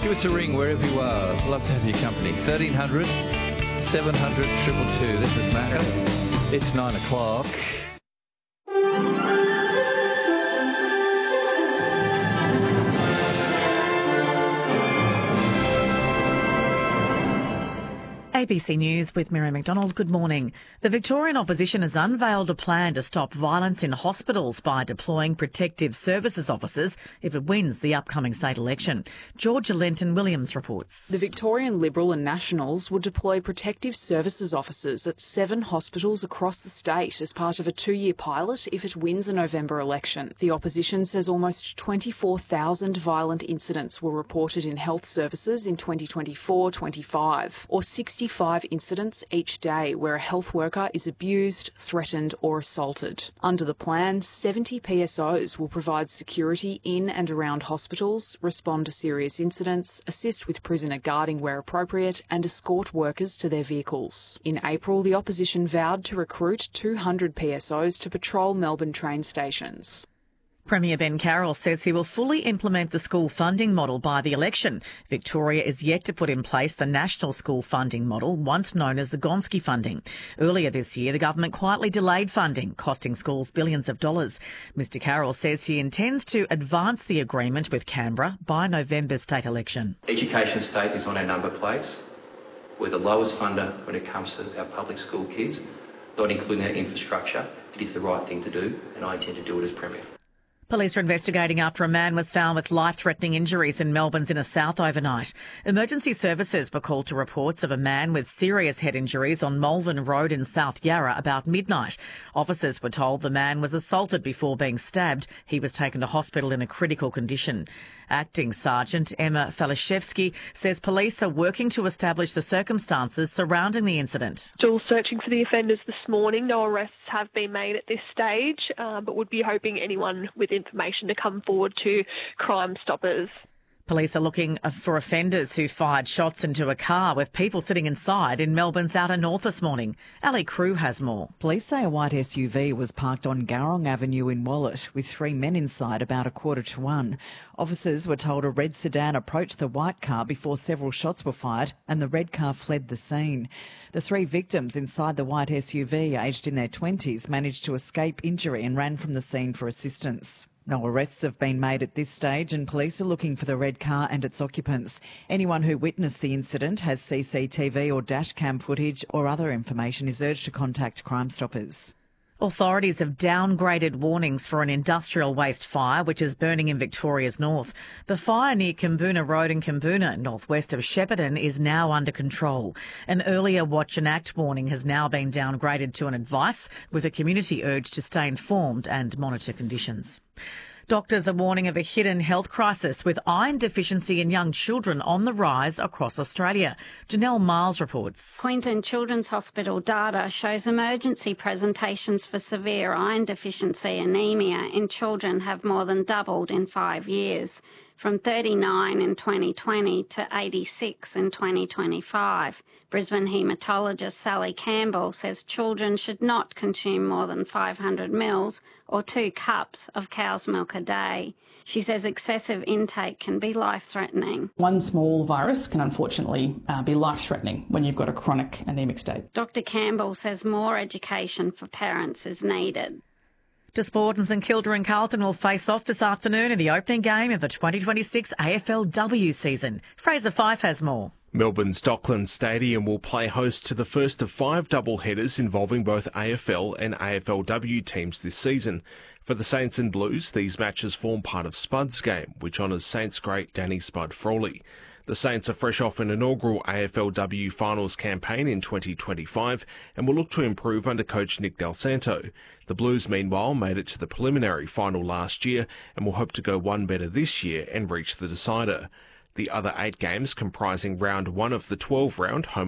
Give us a ring wherever you are. I'd love to have your company. 1300 700 222. This is Macca. It's 9 o'clock. ABC News with Miriam McDonald. Good morning. The Victorian Opposition has unveiled a plan to stop violence in hospitals by deploying protective services officers if it wins the upcoming state election. Georgia Lenton-Williams reports. The Victorian Liberal and Nationals will deploy protective services officers at 7 hospitals across the state as part of a 2-year pilot if it wins the November election. The opposition says almost 24,000 violent incidents were reported in health services in 2024-25, or 65 incidents each day where a health worker is abused, threatened or assaulted. Under the plan, 70 PSOs will provide security in and around hospitals, respond to serious incidents, assist with prisoner guarding where appropriate and escort workers to their vehicles. In April, the opposition vowed to recruit 200 PSOs to patrol Melbourne train stations. Premier Ben Carroll says he will fully implement the school funding model by the election. Victoria is yet to put in place the national school funding model, once known as the Gonski funding. Earlier this year, the government quietly delayed funding, costing schools billions of dollars. Mr Carroll says he intends to advance the agreement with Canberra by November's state election. Education State is on our number plates. We're the lowest funder when it comes to our public school kids, not including our infrastructure. It is the right thing to do, and I intend to do it as Premier. Police are investigating after a man was found with life-threatening injuries in Melbourne's inner south overnight. Emergency services were called to reports of a man with serious head injuries on Malvern Road in South Yarra about midnight. Officers were told the man was assaulted before being stabbed. He was taken to hospital in a critical condition. Acting Sergeant Emma Falashevsky says police are working to establish the circumstances surrounding the incident. Still searching for the offenders this morning. No arrests have been made at this stage, but would be hoping anyone with information to come forward to Crime Stoppers. Police are looking for offenders who fired shots into a car with people sitting inside in Melbourne's outer north this morning. Ali Crew has more. Police say a white SUV was parked on Garrong Avenue in Wallet with 3 men inside about 1:15. Officers were told a red sedan approached the white car before several shots were fired and the red car fled the scene. The 3 victims inside the white SUV, aged in their 20s, managed to escape injury and ran from the scene for assistance. No arrests have been made at this stage and police are looking for the red car and its occupants. Anyone who witnessed the incident, has CCTV or dashcam footage or other information is urged to contact Crime Stoppers. Authorities have downgraded warnings for an industrial waste fire which is burning in Victoria's north. The fire near Kimboona Road in Kimboona, northwest of Shepparton, is now under control. An earlier Watch and Act warning has now been downgraded to an advice, with a community urged to stay informed and monitor conditions. Doctors are warning of a hidden health crisis with iron deficiency in young children on the rise across Australia. Janelle Miles reports. Queensland Children's Hospital data shows emergency presentations for severe iron deficiency anemia in children have more than doubled in 5 years, from 39 in 2020 to 86 in 2025. Brisbane haematologist Sally Campbell says children should not consume more than 500 mils or 2 cups of cow's milk a day. She says excessive intake can be life-threatening. One small virus can unfortunately be life-threatening when you've got a chronic anaemic state. Dr Campbell says more education for parents is needed. To sport, and St Kilda and Carlton will face off this afternoon in the opening game of the 2026 AFLW season. Fraser Fife has more. Melbourne's Docklands Stadium will play host to the first of 5 doubleheaders involving both AFL and AFLW teams this season. For the Saints and Blues, these matches form part of Spud's game, which honours Saints great Danny Spud Frawley. The Saints are fresh off an inaugural AFLW finals campaign in 2025 and will look to improve under coach Nick Del Santo. The Blues, meanwhile, made it to the preliminary final last year and will hope to go one better this year and reach the decider. The other 8 games comprising round 1 of the 12-round home